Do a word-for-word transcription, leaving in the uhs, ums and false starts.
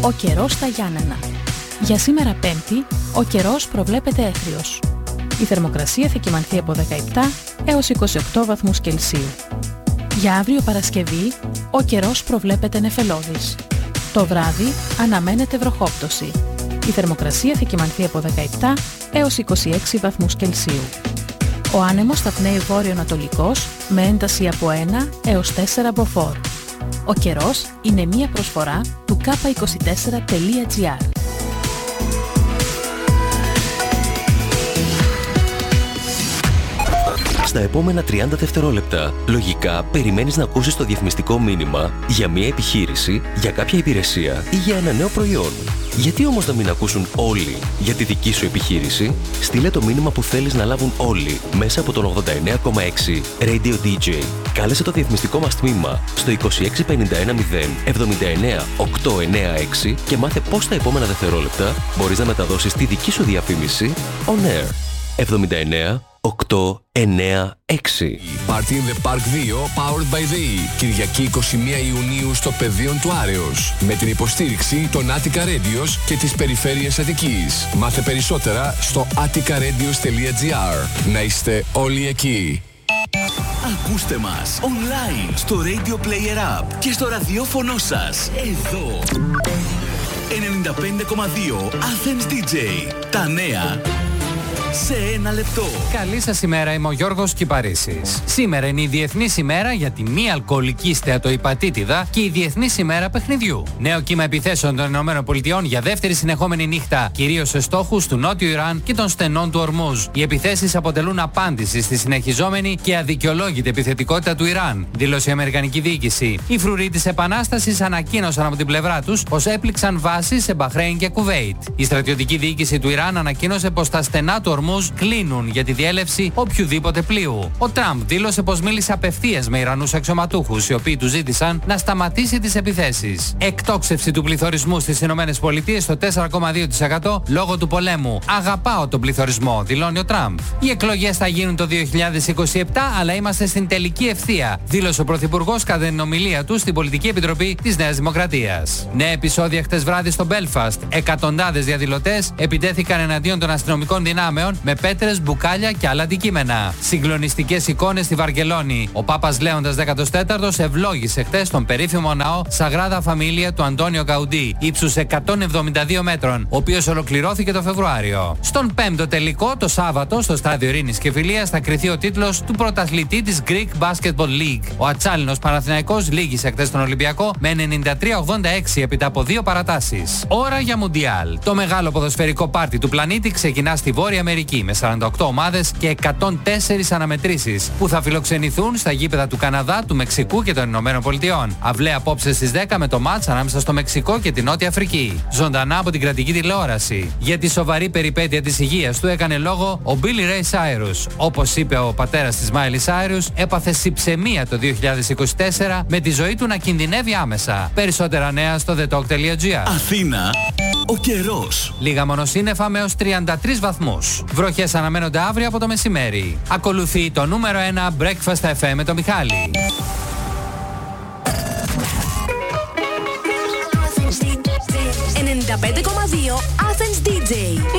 Ο καιρός στα Γιάννενα. Για σήμερα Πέμπτη, ο καιρός προβλέπεται έθριος. Η θερμοκρασία θα κυμανθεί από δεκαεπτά έως είκοσι οκτώ βαθμούς Κελσίου. Για αύριο Παρασκευή, ο καιρός προβλέπεται νεφελώδης. Το βράδυ αναμένεται βροχόπτωση. Η θερμοκρασία θα κυμανθεί από δεκαεπτά έως είκοσι έξι βαθμούς Κελσίου. Ο άνεμος θα πνέει βόρειο-ανατολικός με ένταση από ένα έως τέσσερα μποφόρ. Ο καιρός είναι μία προσφορά του κάπα είκοσι τέσσερα τελεία τζι άρ. Στα επόμενα τριάντα δευτερόλεπτα, λογικά περιμένεις να ακούσεις το διαφημιστικό μήνυμα για μια επιχείρηση, για κάποια υπηρεσία ή για ένα νέο προϊόν. Γιατί όμως να μην ακούσουν όλοι για τη δική σου επιχείρηση? Στείλε το μήνυμα που θέλεις να λάβουν όλοι μέσα από τον ογδόντα εννέα κόμμα έξι Radio ντι τζέι. Κάλεσε το διαφημιστικό μας τμήμα στο είκοσι έξι πενήντα ένα μηδέν εβδομήντα εννέα οκτακόσια ενενήντα έξι και μάθε πώς στα επόμενα δευτερόλεπτα μπορείς να μεταδώσεις τη δική σου διαφήμιση on air. εβδομήντα εννέα οκτακόσια ενενήντα έξι. Party in the Park δύο Powered by ΔΕΗ. Κυριακή εικοστή πρώτη Ιουνίου στο Πεδίον του Άρεως. Με την υποστήριξη των Attica Radios και της Περιφέρειας Αττικής. Μάθε περισσότερα στο attica radios τελεία τζι άρ. Να είστε όλοι εκεί. Ακούστε μας online στο Radio Player App και στο ραδιόφωνο σας. Εδώ. ενενήντα πέντε κόμμα δύο Athens ντι τζέι. Τα νέα σε ένα λεπτό. Καλή σας ημέρα, είμαι ο Γιώργος Κυπαρίσης. Σήμερα είναι η Διεθνής ημέρα για τη μη αλκοολική στεατοϊπατίτιδα και η Διεθνής ημέρα παιχνιδιού. Νέο κύμα επιθέσεων των ΗΠΑ για δεύτερη συνεχόμενη νύχτα, κυρίως σε στόχους του Νότιου Ιράν και των στενών του Ορμούζ. Οι επιθέσεις αποτελούν απάντηση στη συνεχιζόμενη και αδικαιολόγητη επιθετικότητα του Ιράν, δήλωσε η Αμερικανική διοίκηση. Οι φρουροί της Επανάστασης ανακοίνωσαν από την πλευρά τους πως έπληξαν βάσεις σε Μπαχρέιν και Κουβέιτ. Η στρατιωτική διοίκηση του Ιράν ανακοίνωσε πως τα στενά του Ορμούζ κλείνουν για τη διέλευση οποιουδήποτε πλοίου. Ο Τραμπ δήλωσε πως μίλησε απευθείας με Ιρανούς αξιωματούχους, οι οποίοι του ζήτησαν να σταματήσει τις επιθέσεις. Εκτόξευση του πληθωρισμού στις ΗΠΑ στο τέσσερα κόμμα δύο τοις εκατό λόγω του πολέμου. Αγαπάω τον πληθωρισμό, δηλώνει ο Τραμπ. Οι εκλογές θα γίνουν το δύο χιλιάδες είκοσι επτά, αλλά είμαστε στην τελική ευθεία, δήλωσε ο Πρωθυπουργός κατά την ομιλία του στην Πολιτική Επιτροπή της Νέας Δημοκρατίας. Νέα επεισόδια χτες βράδυ στο Μπέλφαστ. Εκατοντάδες διαδηλωτές επιτέθηκαν εναντίον των αστυνομικών δυνάμεων με πέτρες, μπουκάλια και άλλα αντικείμενα. Συγκλονιστικές εικόνες στη Βαρκελόνη. Ο Πάπας Λέοντας δέκατος τέταρτος ευλόγησε χτες τον περίφημο ναό Σαγράδα Φαμίλια του Αντώνιο Γκαουντί, ύψους εκατόν εβδομήντα δύο μέτρων, ο οποίος ολοκληρώθηκε το Φεβρουάριο. Στον πέμπτο τελικό, το Σάββατο, στο Στάδιο Ειρήνης και Φιλίας, θα κριθεί ο τίτλος του πρωταθλητή της Greek Basketball League. Ο ατσάλινος Παναθηναϊκός λήγησε χτες τον Ολυμπιακό με ενενήντα τρία ογδόντα έξι έπειτα από δύο παρατάσεις. Ώρα για Μουντιάλ. Το μεγάλο ποδοσφαιρικό πάρτι του πλανήτη ξεκινά στη Βόρεια Αμερική με σαράντα οκτώ ομάδες και εκατόν τέσσερις αναμετρήσεις που θα φιλοξενηθούν στα γήπεδα του Καναδά, του Μεξικού και των Ηνωμένων Πολιτειών. Αυλαία απόψε στις δέκα με το μάτς ανάμεσα στο Μεξικό και την Νότια Αφρική. Ζωντανά από την κρατική τηλεόραση. Για τη σοβαρή περιπέτεια της υγείας του έκανε λόγο ο Billy Ray Cyrus. Όπως είπε ο πατέρας της Miley Cyrus, έπαθε συψαιμία το δύο χιλιάδες είκοσι τέσσερα με τη ζωή του να κινδυνεύει άμεσα. Περισσότερα νέα στο the talk τελεία τζι άρ. Αθήνα, ο καιρός. Λίγα μονοσύννεφα με ως τριάντα τρεις βαθμούς. Βροχές αναμένονται αύριο από το μεσημέρι. Ακολουθεί το νούμερο ένα Breakfast εφ εμ με το Μιχάλη. ενενήντα πέντε κόμμα δύο Athens ντι τζέι.